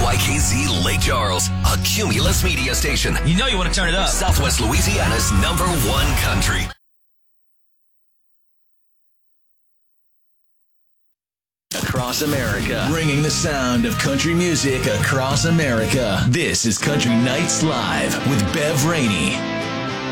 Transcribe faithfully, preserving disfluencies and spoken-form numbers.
Y K Z Lake Charles, a Cumulus media station. You know you want to turn it up. Southwest Louisiana's number one country. Across America. Bringing the sound of country music across America. This is Country Nights Live with Bev Rainey.